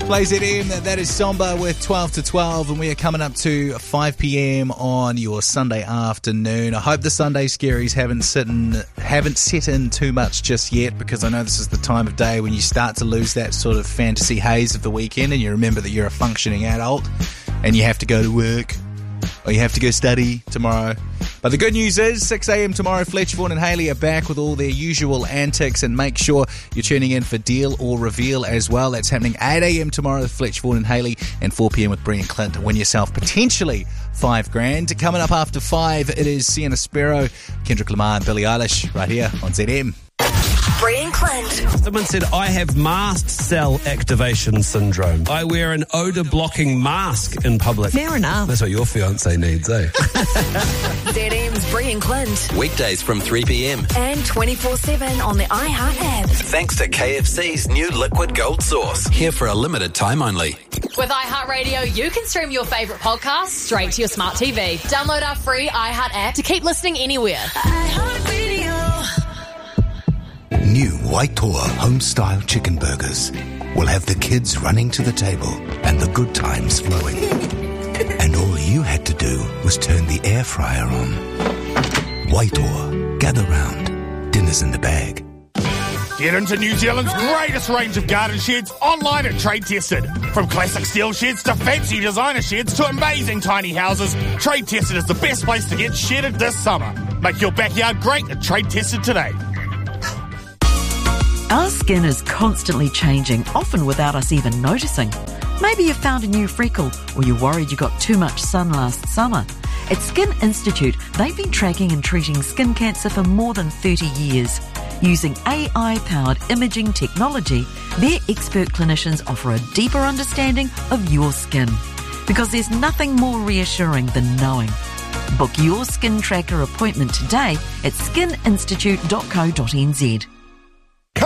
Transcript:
Play ZM, that is Somba with 12 to 12, and we are coming up to 5 p.m. on your Sunday afternoon. I hope the Sunday scaries haven't set in too much just yet, because I know this is the time of day when you start to lose that sort of fantasy haze of the weekend, and you remember that you're a functioning adult and you have to go to work or you have to go study tomorrow. But the good news is, 6 a.m. tomorrow, Fletch, Vaughan and Hayley are back with all their usual antics, and make sure you're tuning in for Deal or Reveal as well. That's happening 8 a.m. tomorrow with Fletch, Vaughan and Hayley, and 4 p.m. with Brian Clint to win yourself potentially $5,000. Coming up after 5, it is Sienna Sparrow, Kendrick Lamar and Billie Eilish right here on ZM. Brian Clint. Someone said, I have mast cell activation syndrome. I wear an odour-blocking mask in public. Fair enough. That's what your fiancé needs, eh? ZM's Brian Clint. Weekdays from 3 p.m. And 24/7 on the iHeart app. Thanks to KFC's new liquid gold sauce. Here for a limited time only. With iHeartRadio, you can stream your favourite podcasts straight to your smart TV. Download our free iHeart app to keep listening anywhere. iHeartRadio. New Waitoa home-style chicken burgers will have the kids running to the table and the good times flowing. And all you had to do was turn the air fryer on. Waitoa, gather round. Dinner's in the bag. Get into New Zealand's greatest range of garden sheds online at Trade Tested. From classic steel sheds to fancy designer sheds to amazing tiny houses, Trade Tested is the best place to get shedded this summer. Make your backyard great at Trade Tested today. Our skin is constantly changing, often without us even noticing. Maybe you found a new freckle, or you're worried you got too much sun last summer. At Skin Institute, they've been tracking and treating skin cancer for more than 30 years. Using AI-powered imaging technology, their expert clinicians offer a deeper understanding of your skin. Because there's nothing more reassuring than knowing. Book your skin tracker appointment today at skininstitute.co.nz.